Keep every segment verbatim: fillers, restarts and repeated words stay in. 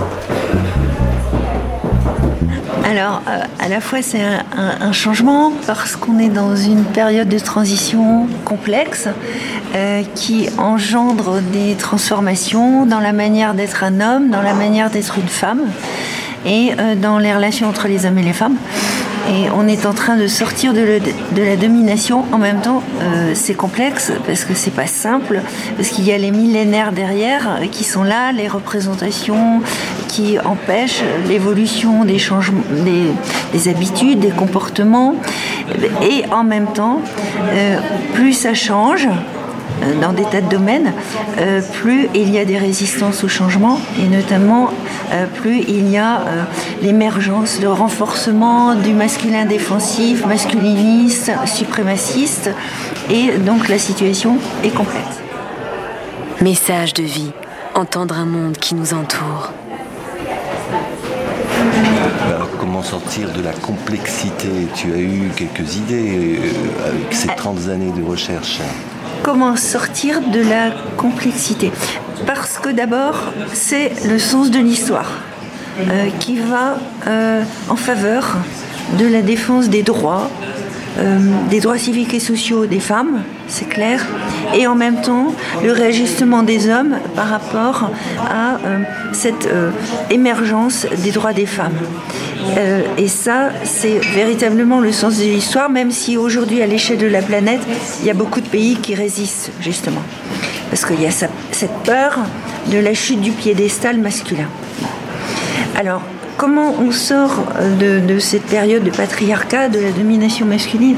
Alors, euh, à la fois, c'est un, un, un changement parce qu'on est dans une période de transition complexe euh, qui engendre des transformations dans la manière d'être un homme, dans la manière d'être une femme et euh, dans les relations entre les hommes et les femmes. Et on est en train de sortir de, le, de la domination. En même temps, euh, c'est complexe parce que c'est pas simple, parce qu'il y a les millénaires derrière qui sont là, les représentations qui empêchent l'évolution des changements, des, des habitudes, des comportements. Et en même temps, euh, plus ça change, dans des tas de domaines, euh, plus il y a des résistances au changement et notamment euh, plus il y a euh, l'émergence, le renforcement du masculin défensif, masculiniste, suprémaciste et donc la situation est complexe. Message de vie, entendre un monde qui nous entoure. Alors, comment sortir de la complexité? Tu as eu quelques idées euh, avec ces trente années de recherche. Comment sortir de la complexité? Parce que d'abord, c'est le sens de l'histoire euh, qui va euh, en faveur de la défense des droits, euh, des droits civiques et sociaux des femmes, c'est clair, et en même temps le réajustement des hommes par rapport à euh, cette euh, émergence des droits des femmes. Euh, et ça, c'est véritablement le sens de l'histoire, même si aujourd'hui, à l'échelle de la planète, il y a beaucoup de pays qui résistent, justement. Parce qu'il y a sa, cette peur de la chute du piédestal masculin. Alors, comment on sort de, de cette période de patriarcat, de la domination masculine?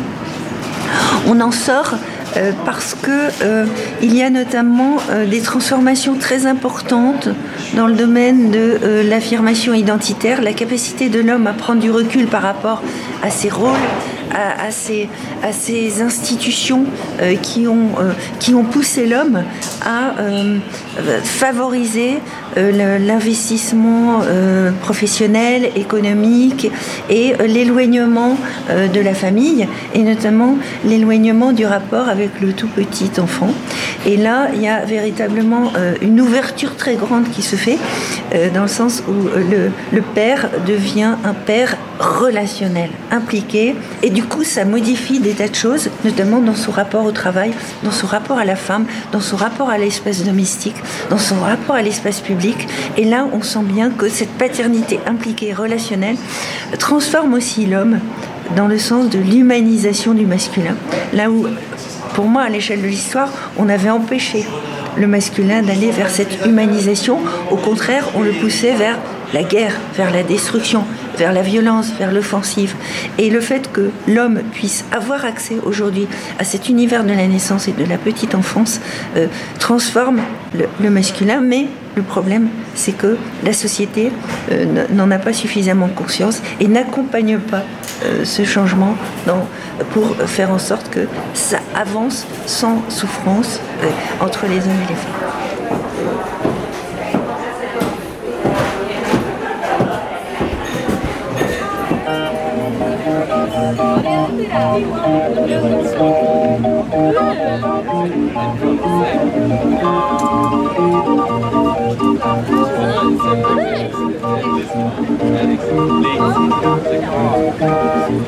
On en sort euh, parce que euh, il y a notamment euh, des transformations très importantes dans le domaine de euh, l'affirmation identitaire, la capacité de l'homme à prendre du recul par rapport à ses rôles, à, à, ces, à ces institutions euh, qui, ont, euh, qui ont poussé l'homme à euh, favoriser euh, l'investissement euh, professionnel, économique et euh, l'éloignement euh, de la famille et notamment l'éloignement du rapport avec le tout petit enfant. Et là, il y a véritablement euh, une ouverture très grande qui se fait euh, dans le sens où euh, le, le père devient un père relationnel, impliqué, et du coup ça modifie des tas de choses, notamment dans son rapport au travail, dans son rapport à la femme, dans son rapport à l'espace domestique, dans son rapport à l'espace public. Et là on sent bien que cette paternité impliquée, relationnelle, transforme aussi l'homme dans le sens de l'humanisation du masculin, là où pour moi à l'échelle de l'histoire on avait empêché le masculin d'aller vers cette humanisation. Au contraire, on le poussait vers la guerre, vers la destruction, vers la violence, vers l'offensive. Et le fait que l'homme puisse avoir accès aujourd'hui à cet univers de la naissance et de la petite enfance euh, transforme le, le masculin. Mais le problème, c'est que la société euh, n'en a pas suffisamment conscience et n'accompagne pas euh, ce changement dans, pour faire en sorte que ça avance sans souffrance euh, entre les hommes et les femmes.